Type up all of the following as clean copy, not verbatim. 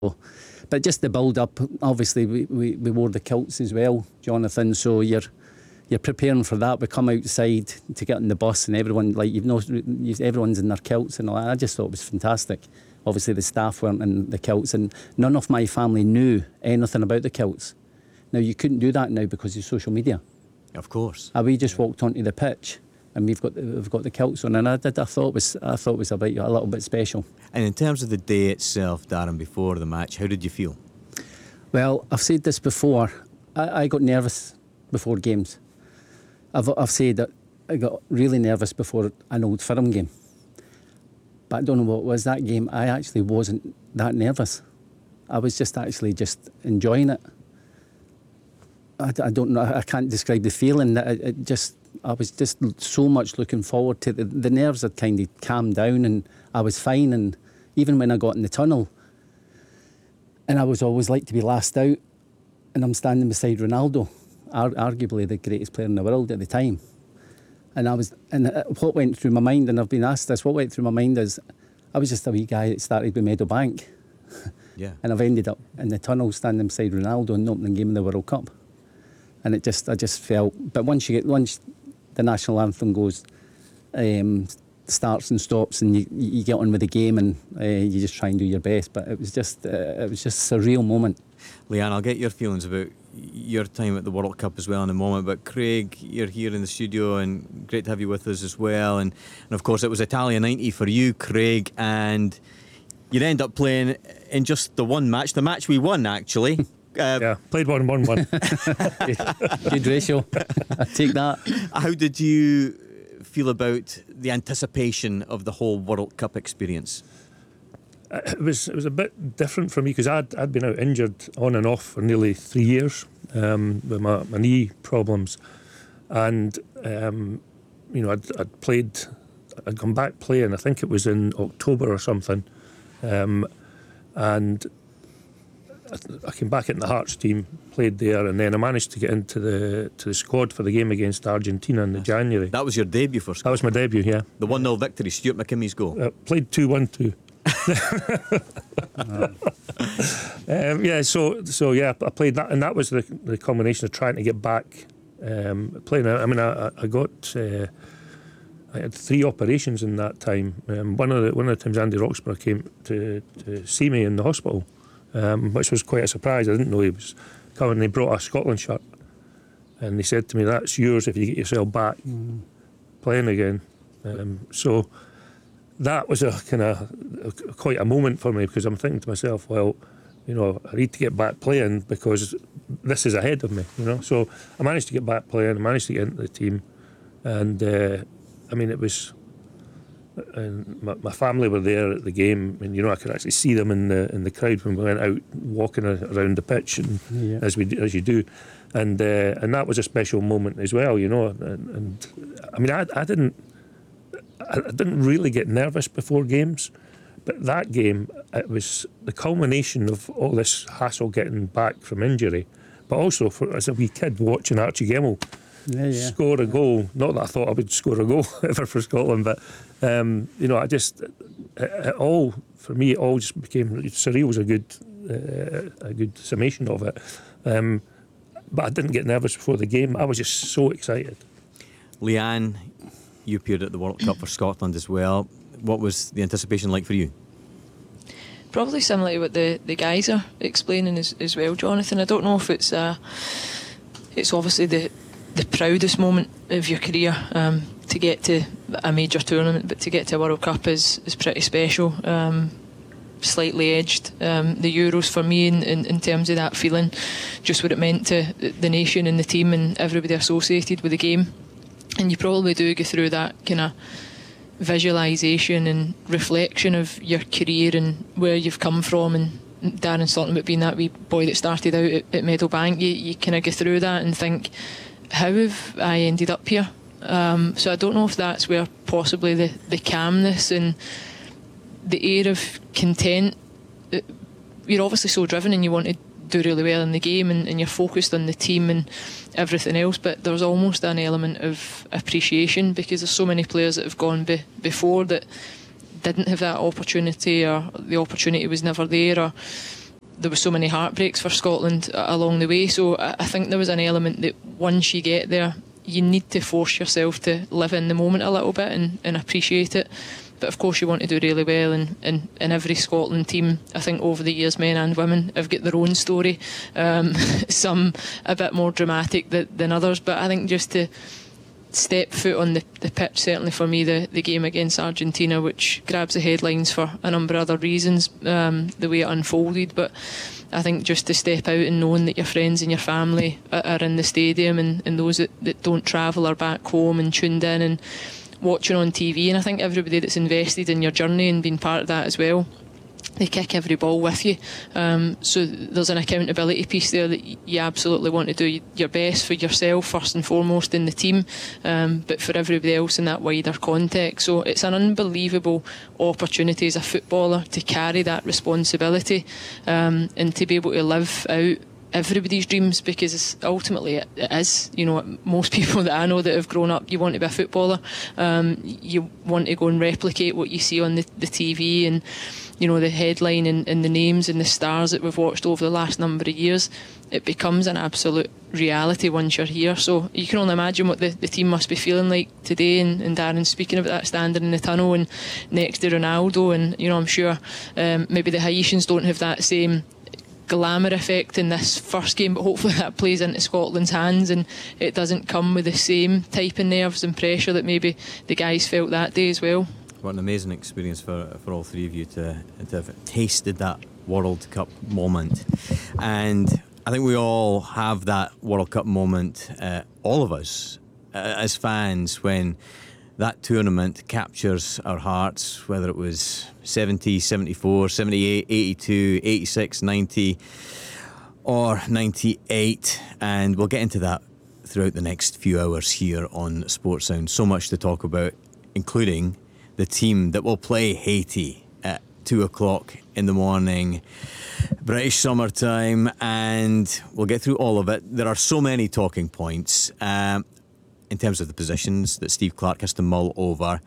But just the build up, obviously we wore the kilts as well, Jonathan, so you're preparing for that. We come outside to get on the bus and everyone, like everyone's in their kilts and all that. I just thought it was fantastic. Obviously the staff weren't in the kilts and none of my family knew anything about the kilts. Now you couldn't do that now because of social media. Of course. We just walked onto the pitch and we've got the kilts on, and I thought it was a little bit special. And in terms of the day itself, Darren, before the match, how did you feel? Well, I've said this before. I got nervous before games. I've said that I got really nervous before an Old Firm game. But I don't know what it was that game. I actually wasn't that nervous. I was just enjoying it. I don't know. I can't describe the feeling. I was just so much looking forward to it. The nerves had kind of calmed down and I was fine. And even when I got in the tunnel, and I was always like to be last out, and I'm standing beside Ronaldo, arguably the greatest player in the world at the time. And what went through my mind, and I've been asked this, what went through my mind is I was just a wee guy that started with Meadowbank. Yeah. And I've ended up in the tunnel standing beside Ronaldo in the opening game of the World Cup. And I just felt, but once the national anthem goes, starts and stops, and you get on with the game, and you just try and do your best. But it was just a surreal moment. Leanne, I'll get your feelings about your time at the World Cup as well in a moment. But Craig, you're here in the studio, and great to have you with us as well. And of course, it was Italia '90 for you, Craig, and you'd end up playing in just the one match, the match we won actually. Yeah, played 1-1-1. Good ratio. I take that. How did you feel about the anticipation of the whole World Cup experience? It was a bit different for me because I'd been out injured on and off for nearly 3 years with my knee problems, and I'd come back playing. I think it was in October or something, and I came back into the Hearts team, played there, and then I managed to get into the squad for the game against Argentina in January. That was your debut for Scotland? That was my debut, yeah. The 1-0 victory, Stuart McKimmy's goal. Played 2-1-2. I played that, and that was the combination of trying to get back playing. I mean, I had 3 operations in that time. One of the times Andy Roxburgh came to see me in the hospital, which was quite a surprise. I didn't know he was coming. They brought a Scotland shirt, and he said to me, "That's yours if you get yourself back playing again." So that was a kind of quite a moment for me, because I'm thinking to myself, well, I need to get back playing because this is ahead of me, So I managed to get back playing. I managed to get into the team, and it was. And my family were there at the game, and I could actually see them in the crowd when we went out walking around the pitch, and as you do, and that was a special moment as well, And I mean, I didn't really get nervous before games, but that game, it was the culmination of all this hassle getting back from injury, but also as a wee kid watching Archie Gemmill score a goal. Not that I thought I would score a goal ever for Scotland, but I just it all for me, it all just became surreal. Was a good summation of it. But I didn't get nervous before the game. I was just so excited. Leanne, you appeared at the World Cup for Scotland as well. What was the anticipation like for you? Probably similar to what the guys are explaining as well, Jonathan. I don't know if it's obviously the proudest moment of your career, to get to a major tournament, but to get to a World Cup is pretty special. Slightly edged the Euros for me in terms of that feeling, just what it meant to the nation and the team and everybody associated with the game. And you probably do go through that kind of visualisation and reflection of your career and where you've come from. And Darren's talking about being that wee boy that started out at Meadowbank. You kind of go through that and think, how have I ended up here? So I don't know if that's where possibly the calmness and the air of content. You're obviously so driven and you want to do really well in the game, and you're focused on the team and everything else, but there's almost an element of appreciation because there's so many players that have gone before that didn't have that opportunity, or the opportunity was never there, or there were so many heartbreaks for Scotland along the way. So I think there was an element that once you get there, you need to force yourself to live in the moment a little bit and appreciate it. But of course you want to do really well, and every Scotland team, I think over the years, men and women, have got their own story, some a bit more dramatic than others, but I think just to step foot on the pitch, certainly for me the game against Argentina, which grabs the headlines for a number of other reasons, the way it unfolded, but I think just to step out and knowing that your friends and your family are in the stadium, and those that don't travel are back home and tuned in and watching on TV, and I think everybody that's invested in your journey and been part of that as well, they kick every ball with you, so there's an accountability piece there that you absolutely want to do your best for yourself first and foremost in the team, but for everybody else in that wider context. So it's an unbelievable opportunity as a footballer to carry that responsibility, and to be able to live out everybody's dreams, because ultimately it is, you know, most people that I know that have grown up, you want to be a footballer, you want to go and replicate what you see on the TV, and you know, the headline and the names and the stars that we've watched over the last number of years. It becomes an absolute reality once you're here. So you can only imagine what the team must be feeling like today, and Darren's speaking about that, standing in the tunnel and next to Ronaldo, and you know, I'm sure maybe the Haitians don't have that same glamour effect in this first game, but hopefully that plays into Scotland's hands and it doesn't come with the same type of nerves and pressure that maybe the guys felt that day as well. What an amazing experience for all three of you to have tasted that World Cup moment. And I think we all have that World Cup moment, all of us as fans, when that tournament captures our hearts, whether it was 70, 74, 78, 82, 86, 90 or 98. And we'll get into that throughout the next few hours here on Sports Sound. So much to talk about, including the team that will play Haiti at 2 o'clock in the morning, British summertime, and we'll get through all of it. There are so many talking points in terms of the positions that Steve Clarke has to mull over.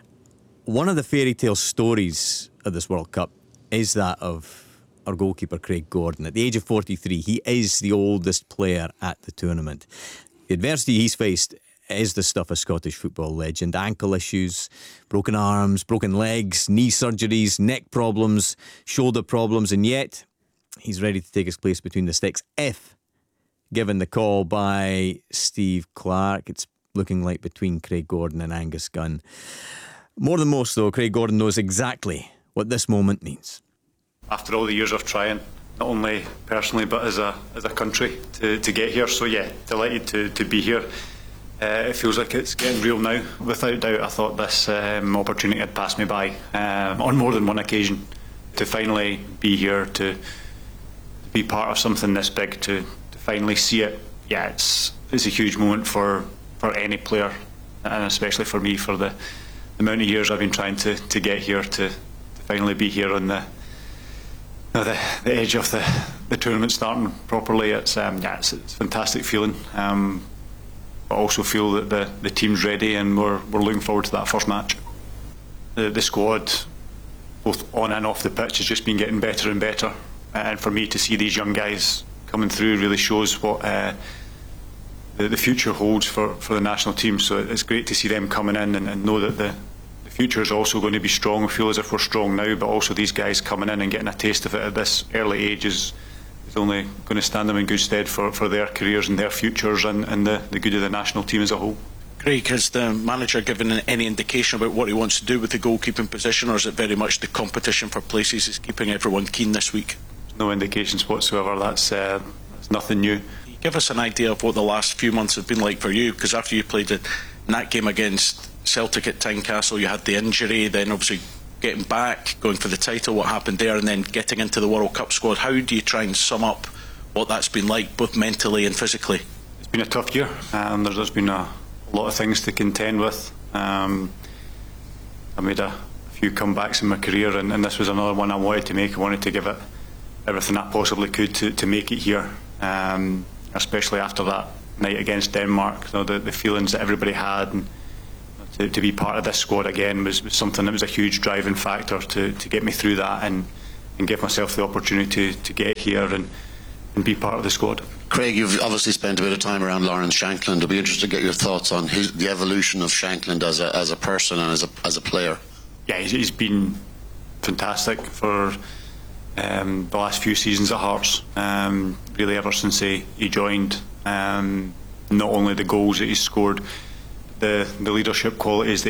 One of the fairy tale stories of this World Cup is that of our goalkeeper Craig Gordon. At the age of 43, he is the oldest player at the tournament. The adversity he's faced is the stuff of Scottish football legend. Ankle issues, broken arms, broken legs, knee surgeries, neck problems, shoulder problems, and yet he's ready to take his place between the sticks if given the call by Steve Clarke. It's looking like between Craig Gordon and Angus Gunn. More than most, though, Craig Gordon knows exactly what this moment means. After all the years of trying, not only personally but as a country, to get here. So yeah, delighted to be here. It feels like it's getting real now. Without doubt, I thought this opportunity had passed me by on more than one occasion. To finally be here, to be part of something this big, to finally see it, yeah, it's a huge moment for any player, and especially for me, for the amount of years I've been trying to get here, to finally be here on the edge of the tournament starting properly. It's a fantastic feeling. But I also feel that the team's ready, and we're looking forward to that first match. The squad, both on and off the pitch, has just been getting better and better. And for me to see these young guys coming through really shows what the future holds for the national team. So it's great to see them coming in and know that the future is also going to be strong. I feel as if we're strong now, but also these guys coming in and getting a taste of it at this early age is only going to stand them in good stead for their careers and their futures and the good of the national team as a whole. Craig, has the manager given any indication about what he wants to do with the goalkeeping position, or is it very much the competition for places is keeping everyone keen this week? No indications whatsoever. That's nothing new. Give us an idea of what the last few months have been like for you, because after you played in that game against Celtic at Tynecastle, you had the injury, then obviously getting back, going for the title, what happened there, and then getting into the World Cup squad. How do you try and sum up what that's been like, both mentally and physically? It's been a tough year, and there's been a lot of things to contend with. I made a few comebacks in my career, and this was another one I wanted to make. I wanted to give it everything I possibly could to make it here, especially after that night against Denmark. You know, the feelings that everybody had, and to be part of this squad again was something that was a huge driving factor to get me through that, and give myself the opportunity to get here and be part of the squad. Craig, you've obviously spent a bit of time around Lawrence Shankland. I'd be interested to get your thoughts on the evolution of Shankland as a person and as a player. Yeah, he's been fantastic for the last few seasons at Hearts. Really, ever since he joined, not only the goals that he's scored, the leadership qualities that